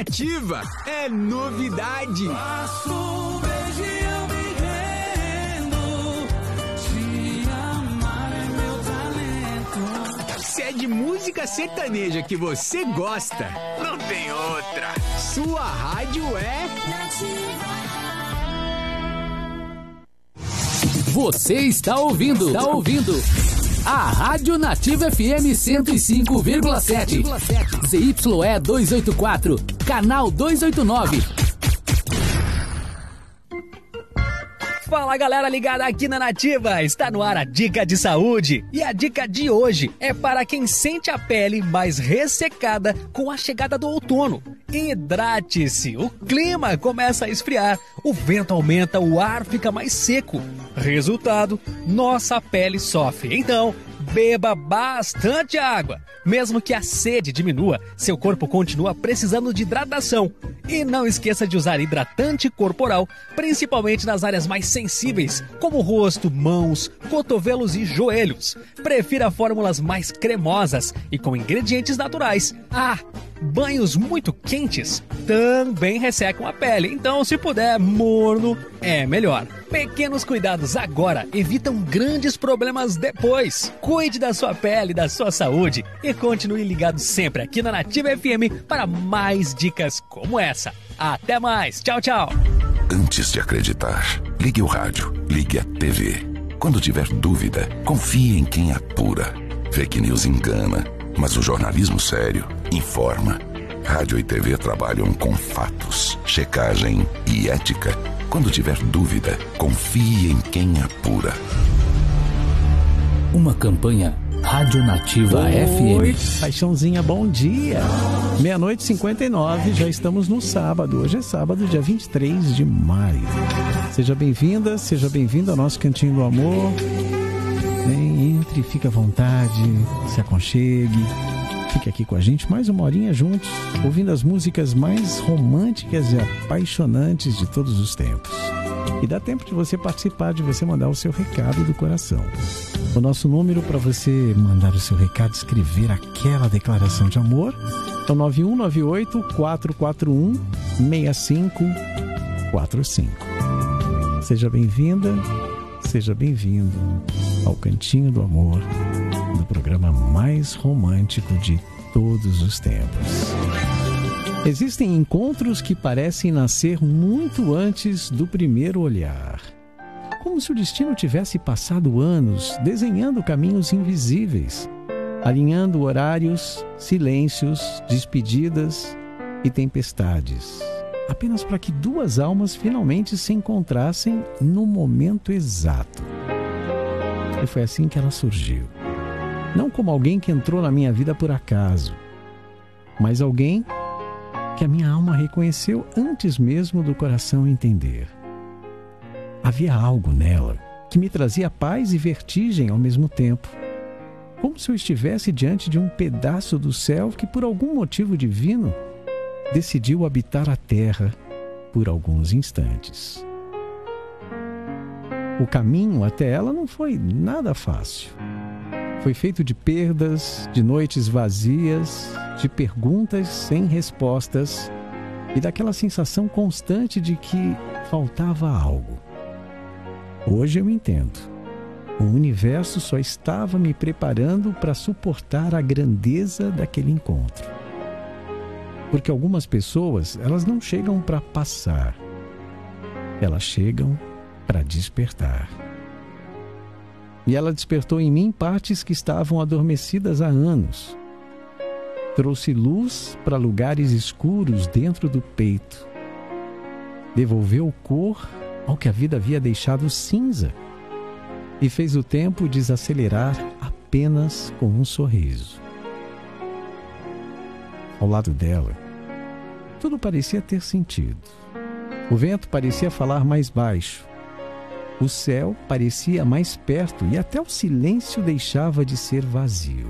Nativa. É novidade. Passo um beijo e eu me rendo. Te amar é meu talento. Se é de música sertaneja que você gosta, não tem outra. Sua rádio é Nativa. Você está ouvindo. A Rádio Nativa FM 105,7. ZYE 284, canal 289. Fala galera ligada aqui na Nativa, está no ar a Dica de Saúde. E a dica de hoje é para quem sente a pele mais ressecada com a chegada do outono. Hidrate-se, o clima começa a esfriar, o vento aumenta, o ar fica mais seco. Resultado, nossa pele sofre. Então, beba bastante água. Mesmo que a sede diminua, seu corpo continua precisando de hidratação. E não esqueça de usar hidratante corporal, principalmente nas áreas mais sensíveis, como rosto, mãos, cotovelos e joelhos. Prefira fórmulas mais cremosas e com ingredientes naturais. Banhos muito quentes também ressecam a pele, então se puder, morno é melhor. Pequenos cuidados agora evitam grandes problemas depois. Cuide da sua pele, da sua saúde e continue ligado sempre aqui na Nativa FM para mais dicas como essa. Até mais, tchau, tchau. Antes de acreditar, ligue o rádio, ligue a TV. Quando tiver dúvida, confie em quem apura. Fake news engana, mas o jornalismo sério informa. Rádio e TV trabalham com fatos, checagem e ética. Quando tiver dúvida, confie em quem apura. Uma campanha Rádio Nativa FM. Paixãozinha, bom dia. 00:59, já estamos no sábado. Hoje é sábado, dia 23 de maio. Seja bem-vinda, seja bem-vindo ao nosso Cantinho do Amor. Vem, entre, fique à vontade, se aconchegue. Fique aqui com a gente mais uma horinha juntos, ouvindo as músicas mais românticas e apaixonantes de todos os tempos. E dá tempo de você participar, de você mandar o seu recado do coração. O nosso número para você mandar o seu recado, escrever aquela declaração de amor, é o 9198-441-6545. Seja bem-vinda, seja bem-vindo ao Cantinho do Amor, do programa mais romântico de todos os tempos. Existem encontros que parecem nascer muito antes do primeiro olhar. Como se o destino tivesse passado anos desenhando caminhos invisíveis, alinhando horários, silêncios, despedidas e tempestades, apenas para que duas almas finalmente se encontrassem no momento exato. E foi assim que ela surgiu. Não como alguém que entrou na minha vida por acaso, mas alguém que a minha alma reconheceu antes mesmo do coração entender. Havia algo nela que me trazia paz e vertigem ao mesmo tempo, como se eu estivesse diante de um pedaço do céu que, por algum motivo divino, decidiu habitar a terra por alguns instantes. O caminho até ela não foi nada fácil. Foi feito de perdas, de noites vazias, de perguntas sem respostas e daquela sensação constante de que faltava algo. Hoje eu entendo. O universo só estava me preparando para suportar a grandeza daquele encontro. Porque algumas pessoas, elas não chegam para passar. Elas chegam para despertar. E ela despertou em mim partes que estavam adormecidas há anos. Trouxe luz para lugares escuros dentro do peito. Devolveu cor ao que a vida havia deixado cinza. E fez o tempo desacelerar apenas com um sorriso. Ao lado dela, tudo parecia ter sentido. O vento parecia falar mais baixo. O céu parecia mais perto e até o silêncio deixava de ser vazio.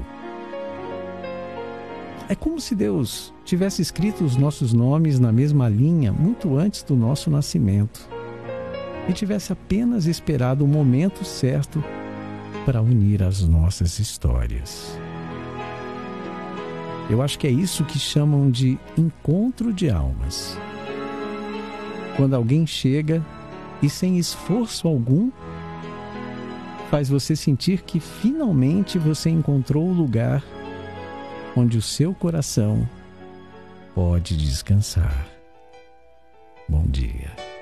É como se Deus tivesse escrito os nossos nomes na mesma linha muito antes do nosso nascimento e tivesse apenas esperado o momento certo para unir as nossas histórias. Eu acho que é isso que chamam de encontro de almas. Quando alguém chega e, sem esforço algum, faz você sentir que finalmente você encontrou o lugar onde o seu coração pode descansar. Bom dia.